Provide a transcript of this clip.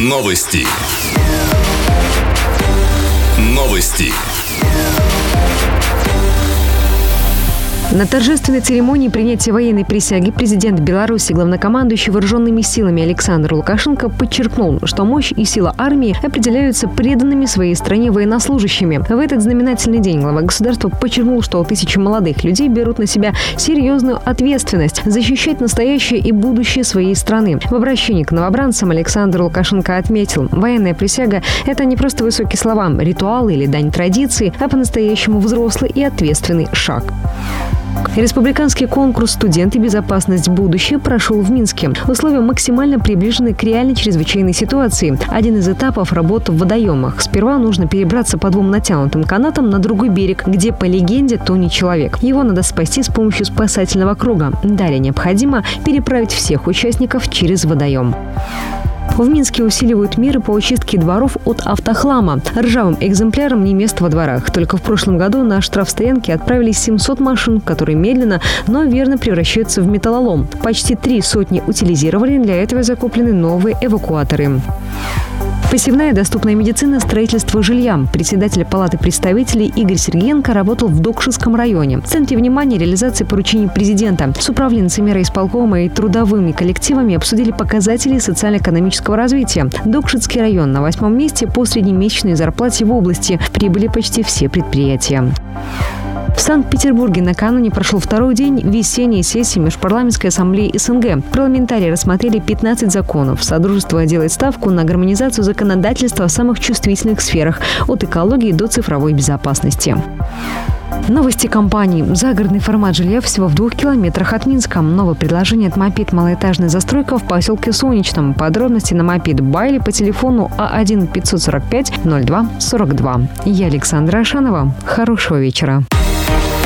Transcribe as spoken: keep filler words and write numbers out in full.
Новости. Новости. На торжественной церемонии принятия военной присяги президент Беларуси, главнокомандующий вооруженными силами Александр Лукашенко подчеркнул, что мощь и сила армии определяются преданными своей стране военнослужащими. В этот знаменательный день глава государства подчеркнул, что тысячи молодых людей берут на себя серьезную ответственность защищать настоящее и будущее своей страны. В обращении к новобранцам Александр Лукашенко отметил, военная присяга – это не просто высокие слова, ритуалы или дань традиции, а по-настоящему взрослый и ответственный шаг. Республиканский конкурс «Студенты. Безопасность. Будущее» прошел в Минске. Условия максимально приближены к реальной чрезвычайной ситуации. Один из этапов – работа в водоемах. Сперва нужно перебраться по двум натянутым канатам на другой берег, где, по легенде, тонет человек. Его надо спасти с помощью спасательного круга. Далее необходимо переправить всех участников через водоем. В Минске усиливают меры по очистке дворов от автохлама. Ржавым экземплярам не место во дворах. Только в прошлом году на штрафстоянки отправились семьсот машин, которые медленно, но верно превращаются в металлолом. Почти три сотни утилизировали, для этого закуплены новые эвакуаторы. Посевная доступная медицина, строительство жилья. Председатель Палаты представителей Игорь Сергеенко работал в Докшинском районе. В центре внимания реализации поручений президента. С управленцами райисполкома и трудовыми коллективами обсудили показатели социально-экономического развития. Докшинский район на восьмом месте по среднемесячной зарплате в области. В прибыли почти все предприятия. В Санкт-Петербурге накануне прошел второй день весенней сессии Межпарламентской ассамблеи СНГ. Парламентарии рассмотрели пятнадцать законов. Содружество делает ставку на гармонизацию законодательства в самых чувствительных сферах – от экологии до цифровой безопасности. Новости компании. Загородный формат жилья всего в двух километрах от Минска. Новое предложение от Мопед «Малоэтажная застройка» в поселке Солнечном. Подробности на Мопед Байли по телефону А один пятьсот сорок пять ноль два сорок два. Я Александра Ашанова. Хорошего вечера.